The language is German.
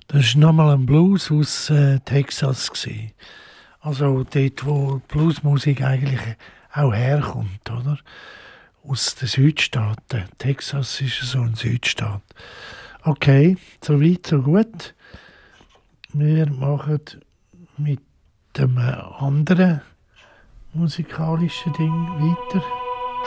Das war nochmal ein Blues aus Texas gewesen. Also dort, wo die Bluesmusik eigentlich auch herkommt, oder? Aus den Südstaaten. Texas ist so ein Südstaat. Okay, so weit, so gut. Wir machen mit einem anderen musikalischen Ding weiter.